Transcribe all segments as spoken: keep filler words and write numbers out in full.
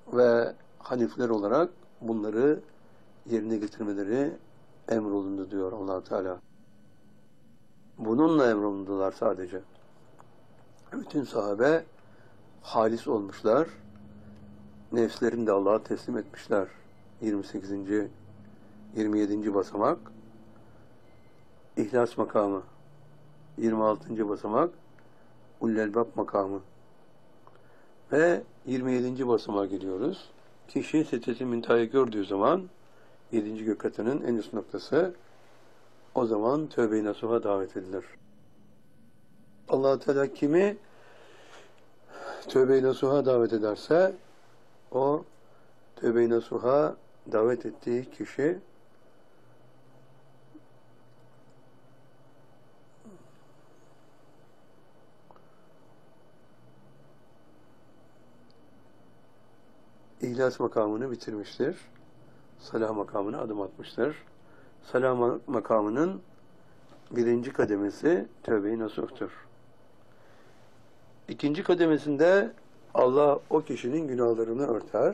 ve hanifler olarak bunları yerine getirmeleri emrolundu diyor Allah Teala. Bununla emrolundular sadece. Bütün sahabe halis olmuşlar. Nefslerini de Allah'a teslim etmişler. yirmi sekizinci yirmi yedinci basamak İhlas makamı. yirmi altıncı basamak Ullelbab makamı. Ve yirmi yedinci basamağa geliyoruz. Kişi Siddeti Münteha'yı gördüğü zaman yedinci gök katının en üst noktası, o zaman tövbe-i nasuha davet edilir. Allah Teala kimi tövbe-i nasuha davet ederse, o tövbe-i nasuha davet ettiği kişi İhlas makamını bitirmiştir. Salah makamına adım atmıştır. Salah makamının birinci kademesi tövbe-i nasuhtur. İkinci kademesinde Allah o kişinin günahlarını örter.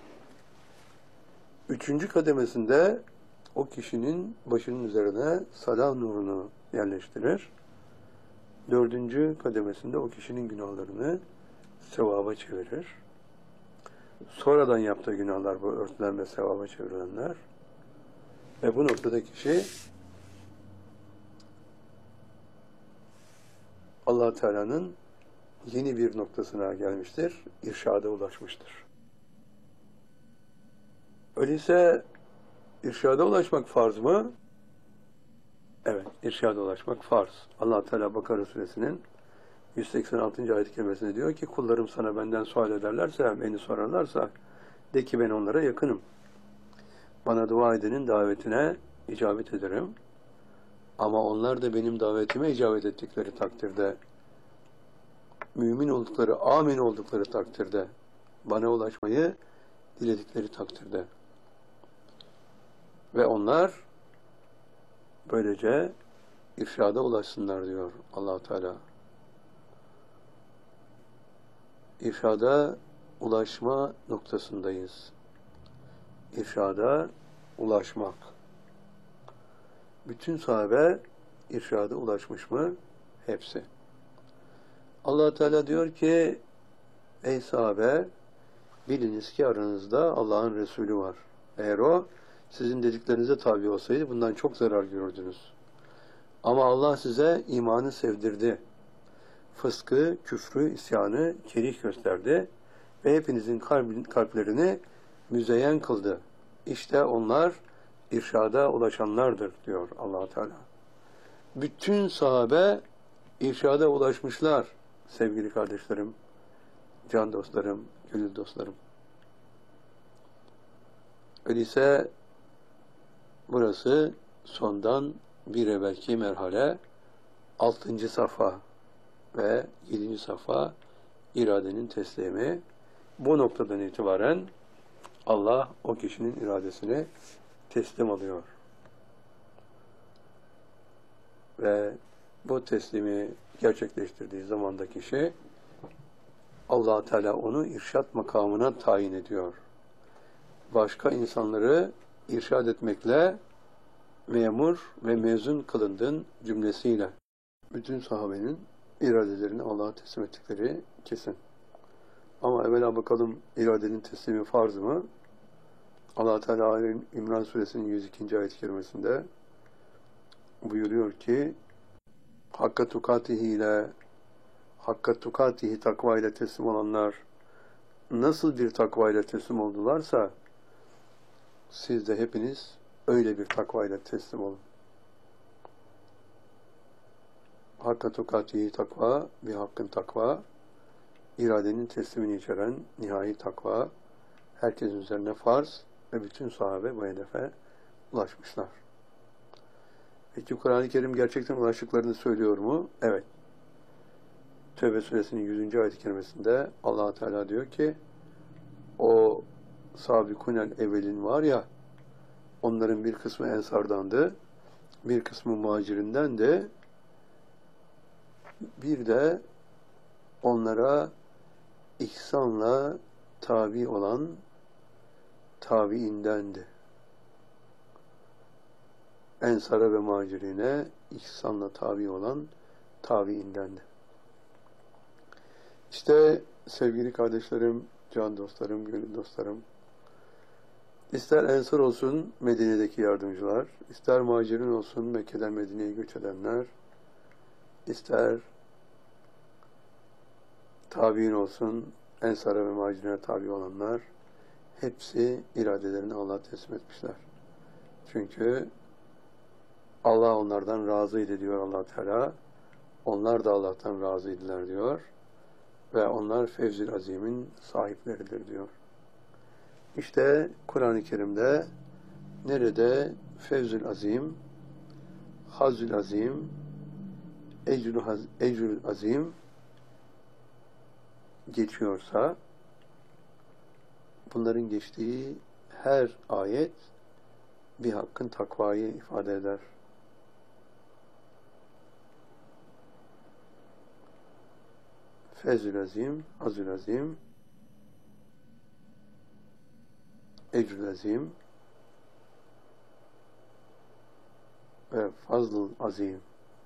Üçüncü kademesinde o kişinin başının üzerine salah nurunu yerleştirir. Dördüncü kademesinde o kişinin günahlarını sevaba çevirir. Sonradan yaptığı günahlar bu örtülen ve sevaba çevrilenler. Ve bu noktada kişi Allah Teala'nın yeni bir noktasına gelmiştir, irşada ulaşmıştır. Öyleyse irşada ulaşmak farz mı? Evet, irşada ulaşmak farz. Allah Teala Bakara Suresinin yüz seksen altıncı ayet-i kerimesinde diyor ki, kullarım sana benden sual ederlerse, beni sorarlarsa, de ki ben onlara yakınım. Bana dua edenin davetine icabet ederim. Ama onlar da benim davetime icabet ettikleri takdirde, mümin oldukları, amin oldukları takdirde, bana ulaşmayı diledikleri takdirde. Ve onlar böylece irşada ulaşsınlar diyor Allah Teala. İrşada ulaşma noktasındayız. İrşada ulaşmak. Bütün sahabe irşada ulaşmış mı? Hepsi. Allah Teala diyor ki, ey sahabe, biliniz ki aranızda Allah'ın Resulü var. Eğer o sizin dediklerinize tabi olsaydı bundan çok zarar görürdünüz. Ama Allah size imanı sevdirdi. Fıskı, küfrü, isyanı kerih gösterdi ve hepinizin kalplerini müzeyyen kıldı. İşte onlar irşada ulaşanlardır diyor Allah Teala. Bütün sahabe irşada ulaşmışlar sevgili kardeşlerim, can dostlarım, gönül dostlarım. Öyleyse burası sondan bir evvelki merhale, altıncı safa ve yedinci safa iradenin teslimi. Bu noktadan itibaren Allah o kişinin iradesini teslim alıyor. Ve bu teslimi gerçekleştirdiği zamanda kişi, Allah Teala onu irşat makamına tayin ediyor. Başka insanları irşad etmekle memur ve mezun kılındın cümlesiyle bütün sahabenin iradelerini Allah'a teslim ettikleri kesin. Ama evvela bakalım, iradenin teslimi farz mı? Allah Teala İmran Suresinin yüz ikinci ayet-i kerimesinde buyuruyor ki, Hakka tukatihi ile Hakka tukatihi takva ile teslim olanlar nasıl bir takva ile teslim oldularsa siz de hepiniz öyle bir takva ile teslim olun. Hakka tukatihi takva, bir hakkın takva, iradenin teslimini içeren nihai takva, herkesin üzerine farz ve bütün sahabe bu hedefe ulaşmışlar. Peki Kur'an-ı Kerim gerçekten ulaştıklarını söylüyor mu? Evet. Tevbe suresinin yüzüncü ayet-i kerimesinde Allah Teala diyor ki, o sabikunel evvelin var ya, onların bir kısmı ensardandı, bir kısmı muhacirinden de, bir de onlara ihsanla tabi olan tabiindendi. Ensara ve Muhacirine ihsanla tabi olan tabiindendi. İşte sevgili kardeşlerim, can dostlarım, gönül dostlarım, ister Ensar olsun Medine'deki yardımcılar, ister Muhacirin olsun Mekke'den Medine'ye göç edenler, ister tabiin olsun Ensar'a ve Muhacirine tabi olanlar, hepsi iradelerini Allah'a teslim etmişler. Çünkü Allah onlardan razıydı diyor Allah Teala. Onlar da Allah'tan razıydılar diyor. Ve onlar Fevzül Azim'in sahipleridir diyor. İşte Kur'an-ı Kerim'de nerede Fevzül Azim, Hazül Azim, Ecrül Azim geçiyorsa, bunların geçtiği her ayet bir hakkın takvayı ifade eder. Fezül Azim, Hazül Azim, Ecrül Azim ve Fazlul Azim.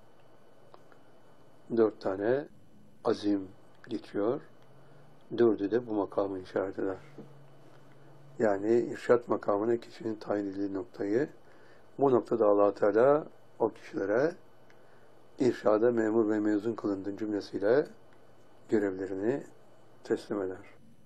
Dört tane azim geçiyor. Dördü de bu makamı işaret eder. Yani irşat makamına kişinin tayin edildiği noktayı, bu noktada Allah Teala o kişilere irşada memur ve mezun kılındığı cümlesiyle görevlerini teslim eder.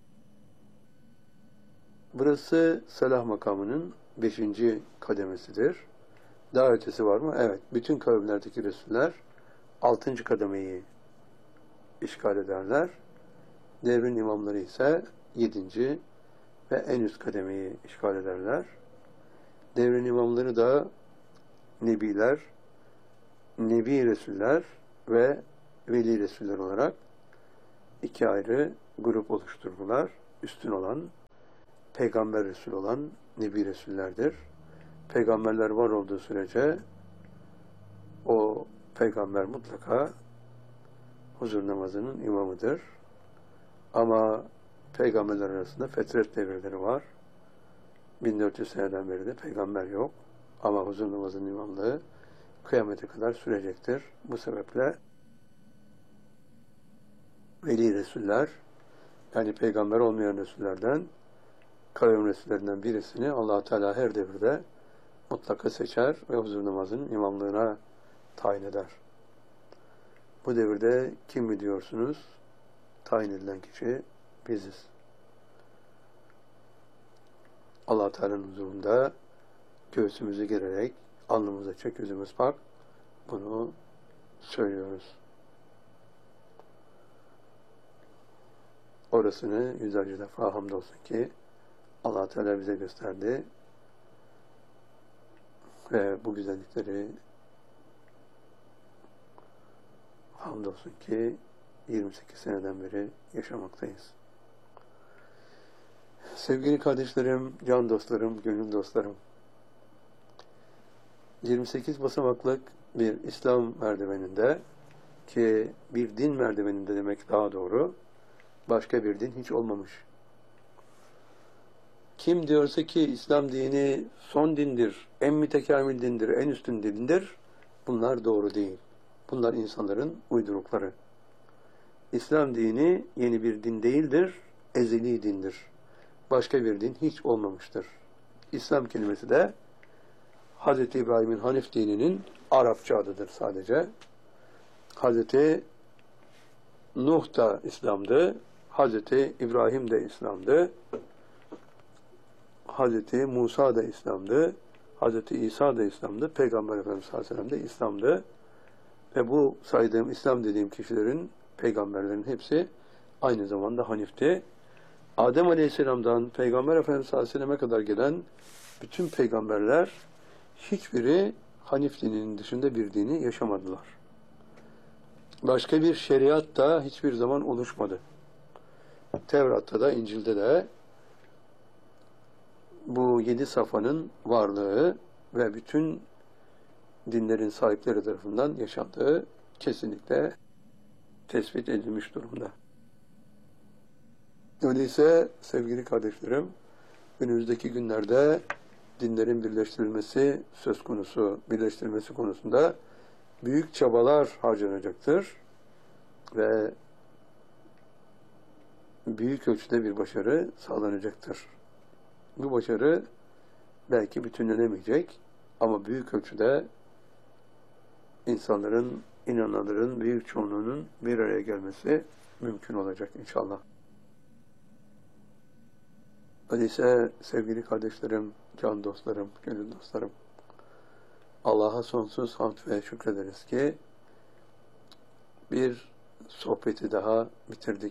Burası selah makamının beşinci kademesidir. Daha ötesi var mı? Evet. Bütün kavimlerdeki Resuller altıncı kademeyi işgal ederler. Devrin imamları ise yedinci ve en üst kademeyi işgal ederler. Devrin imamları da Nebiler, Nebi Resuller ve Veli Resuller olarak iki ayrı grup oluşturdular. Üstün olan, Peygamber Resul olan Nebi Resullerdir. Peygamberler var olduğu sürece o peygamber mutlaka huzur namazının imamıdır. Ama peygamberler arasında fetret devirleri var. bin dört yüz seneden beri de peygamber yok. Ama huzur namazının imamlığı kıyamete kadar sürecektir. Bu sebeple Veli Resuller, yani peygamber olmayan Resullerden, kavim Resullerinden birisini Allah Teala her devirde mutlaka seçer ve huzur namazının imamlığına tayin eder. Bu devirde kim mi diyorsunuz? Tayin edilen kişi biziz. Allah Teala'nın huzurunda göğsümüzü gererek, alnımıza çek, yüzümüz pak, bunu söylüyoruz. Orasını yüzlerce defa hamdolsun ki Allah Teala bize gösterdi ve bu güzellikleri hamdolsun ki yirmi sekiz seneden beri yaşamaktayız. Sevgili kardeşlerim, can dostlarım, gönül dostlarım, yirmi sekiz basamaklık bir İslam merdiveninde, ki bir din merdiveninde demek daha doğru, başka bir din hiç olmamış. Kim diyorsa ki İslam dini son dindir, en mütekamil dindir, en üstün dindir, bunlar doğru değil. Bunlar insanların uydurukları. İslam dini yeni bir din değildir, ezeli dindir. Başka bir din hiç olmamıştır. İslam kelimesi de Hz. İbrahim'in Hanif dininin Arapça adıdır sadece. Hz. Nuh da İslam'dı, Hz. İbrahim de İslam'dı, Hz. Musa da İslam'dı, Hz. İsa da İslam'dı, Peygamber Efendimiz sallallahu aleyhi ve sellem de İslam'dı. Ve bu saydığım İslam dediğim kişilerin, peygamberlerin hepsi aynı zamanda Hanif'ti. Adem Aleyhisselam'dan Peygamber Efendimiz sallallahu aleyhi ve selleme kadar gelen bütün peygamberler hiçbiri Hanif dininin dışında bir dini yaşamadılar. Başka bir şeriat da hiçbir zaman oluşmadı. Tevrat'ta da, İncil'de de bu yedi safhanın varlığı ve bütün dinlerin sahipleri tarafından yaşandığı kesinlikle tespit edilmiş durumda. Öyleyse sevgili kardeşlerim, önümüzdeki günlerde dinlerin birleştirilmesi söz konusu, birleştirilmesi konusunda büyük çabalar harcanacaktır ve büyük ölçüde bir başarı sağlanacaktır. Bu başarı belki bütünlenemeyecek ama büyük ölçüde insanların, inananların büyük çoğunluğunun bir araya gelmesi mümkün olacak inşallah. Öyleyse sevgili kardeşlerim, can dostlarım, gönül dostlarım, Allah'a sonsuz hamd ve şükrederiz ki bir sohbeti daha bitirdik.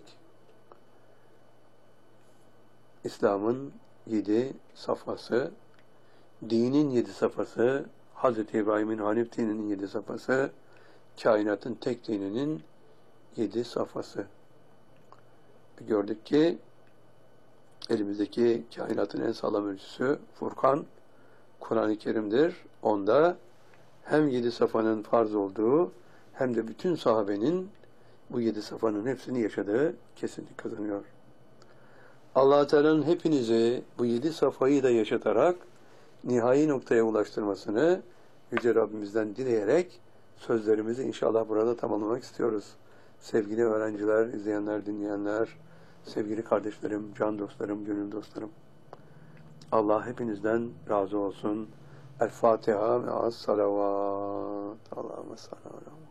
İslam'ın yedi safhası, dinin yedi safhası, Hazreti İbrahim'in Hanif dininin yedi safhası, kainatın tek dininin yedi safhası. Gördük ki elimizdeki kainatın en sağlam ölçüsü Furkan, Kur'an-ı Kerim'dir. Onda hem yedi safhanın farz olduğu hem de bütün sahabenin bu yedi safhanın hepsini yaşadığı kesinlik kazanıyor. Allah-u Teala'nın hepinizi bu yedi safhayı da yaşatarak nihai noktaya ulaştırmasını Yüce Rabbimizden dileyerek sözlerimizi inşallah burada tamamlamak istiyoruz. Sevgili öğrenciler, izleyenler, dinleyenler, sevgili kardeşlerim, can dostlarım, gönül dostlarım. Allah hepinizden razı olsun. El Fatiha ve as salavat. Allahümme sallallahu